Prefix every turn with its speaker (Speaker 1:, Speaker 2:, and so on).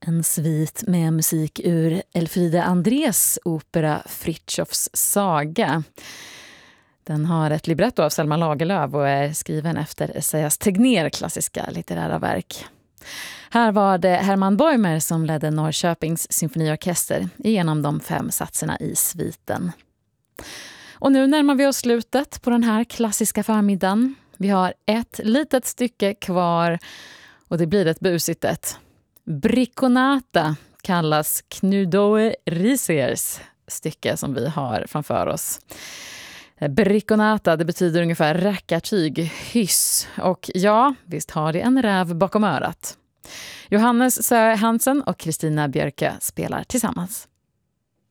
Speaker 1: En svit med musik ur Elfriede Andrés opera Fritjofs saga. Den har ett libretto av Selma Lagerlöf och är skriven efter Esaias Tegnér klassiska litterära verk. Här var det Herman Bäumer som ledde Norrköpings symfoniorkester igenom de 5 satserna i sviten. Och nu närmar vi oss slutet på den här klassiska förmiddagen. Vi har ett litet stycke kvar och det blir ett busigt ett. Bricconata kallas Knudoe Risiers stycke som vi har framför oss. Bricconata, det betyder ungefär rackartyg, hyss. Och ja, visst har det en räv bakom örat. Johannes Sö Hansen och Kristina Björke spelar tillsammans.